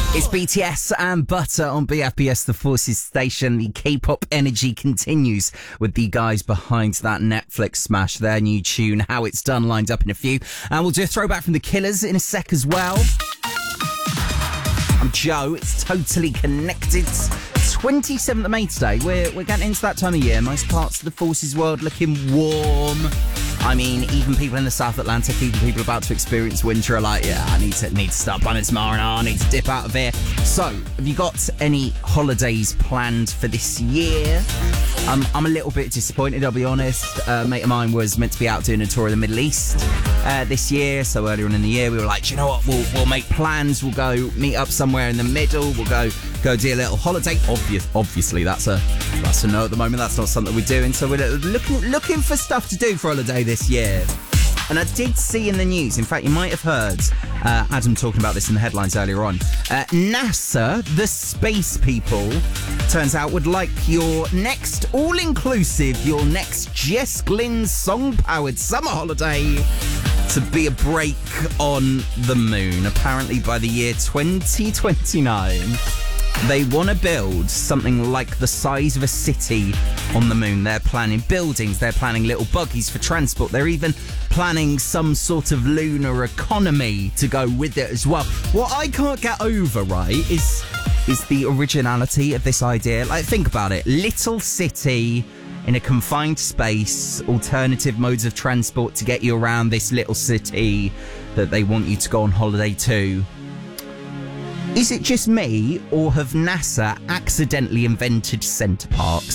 It's BTS and Butter on BFBS, the Forces station. The K-pop energy continues with the guys behind that Netflix smash. Their new tune, How It's Done, lined up in a few. And we'll do a throwback from the Killers in a sec as well. I'm Joe. It's totally connected. 27th of May today. We're getting into that time of year. Most parts of the Forces world looking warm. I mean, even people in the South Atlantic, even people about to experience winter are like, yeah, I need to start bunning tomorrow. I need to dip out of here. So, have you got any holidays planned for this year? I'm a little bit disappointed, I'll be honest. A mate of mine was meant to be out doing a tour of the Middle East this year. So earlier on in the year, we were like, you know what? We'll make plans. We'll go meet up somewhere in the middle. We'll go do a little holiday. Obviously, that's a no at the moment. That's not something we're doing. So we're looking for stuff to do for holiday this year. And I did see in the news, in fact, you might have heard Adam talking about this in the headlines earlier on. NASA, the space people, turns out would like your next all-inclusive, your next Jess Glynne song-powered summer holiday to be a break on the moon. Apparently by the year 2029... they want to build something like the size of a city on the moon. They're planning buildings, they're planning little buggies for transport, they're even planning some sort of lunar economy to go with it as well. What I can't get over, right, is the originality of this idea. Like, think about it. Little city in a confined space, alternative modes of transport to get you around this little city that they want you to go on holiday to. Is it just me, or have NASA accidentally invented Centre Parks?